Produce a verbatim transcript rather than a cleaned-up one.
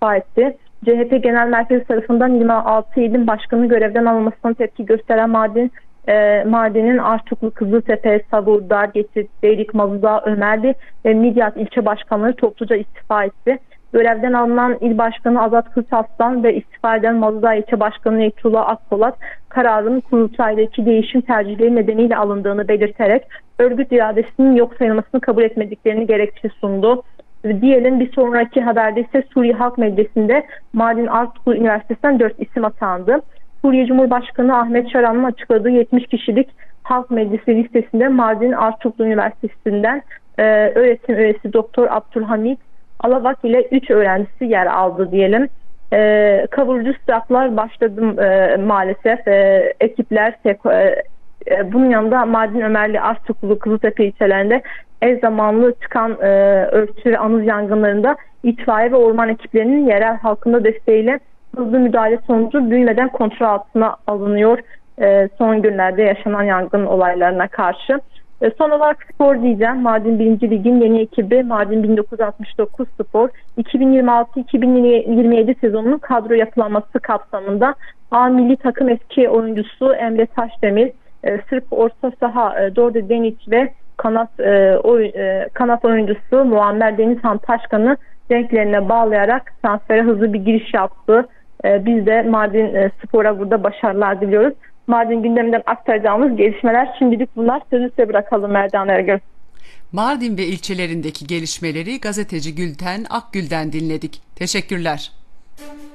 istifa etti. C H P Genel Merkezi tarafından yirmi altı ilin başkanı görevden alınmasına tepki gösteren Mardin, e, Mardin'in Artuklu, Kızıltepe, Savur, Dargeçit, Beylik, Mazıdağ, Ömerli ve Midyat ilçe başkanları topluca istifa etti. Görevden alınan il başkanı Azat Kılıçarslan ve istifa eden Mazıdağ ilçe başkanı Neytullah Akpolat kararın kurultaydaki değişim tercihleri nedeniyle alındığını belirterek örgüt iradesinin yok sayılmasını kabul etmediklerini gerekçe sundu. Diyelim bir sonraki haberde ise Suriye Halk Meclisi'nde Mardin Artuklu Üniversitesi'nden dört isim atandı. Suriye Cumhurbaşkanı Ahmet Şaran'ın açıkladığı yetmiş kişilik Halk Meclisi listesinde Mardin Artuklu Üniversitesi'nden e, öğretim üyesi Doktor Abdülhamit Alavak ile üç öğrencisi yer aldı diyelim. E, kavurucu sıcaklar başladı e, maalesef. E, ekipler e, e, bunun yanında Mardin, Ömerli, Artuklu, Kızıltepe ilçelerinde eş zamanlı çıkan e, örtü ve anız yangınlarında itfaiye ve orman ekiplerinin yerel halkın desteğiyle hızlı müdahale sonucu büyümeden kontrol altına alınıyor e, son günlerde yaşanan yangın olaylarına karşı. E, son olarak spor diyeceğim. Mardin birinci Lig'in yeni ekibi Mardin bin dokuz yüz altmış dokuz Spor iki bin yirmi altı iki bin yirmi yedi sezonunun kadro yapılanması kapsamında A milli takım eski oyuncusu Emre Taşdemir, e, Sırp orta saha e, Dorde Deniz ve kanat e, oy, e, kanat oyuncusu Muammer Denizhan Taşkan'ı renklerine bağlayarak transfere hızlı bir giriş yaptı. E, biz de Mardin e, Spor'a burada başarılar diliyoruz. Mardin gündeminden aktaracağımız gelişmeler şimdilik bunlar. Sözü size bırakalım Merdan Ergöz. Mardin ve ilçelerindeki gelişmeleri gazeteci Gülten Akgül'den dinledik. Teşekkürler.